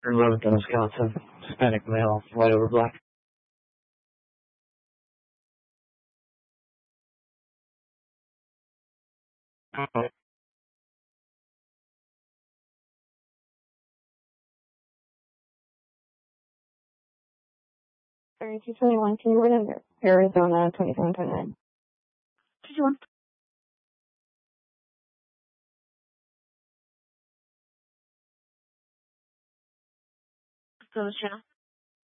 Bloomington, Wisconsin. Hispanic male, white over black. Uh-oh. 3221, can you write under? Arizona, 2729. 221. So, channel.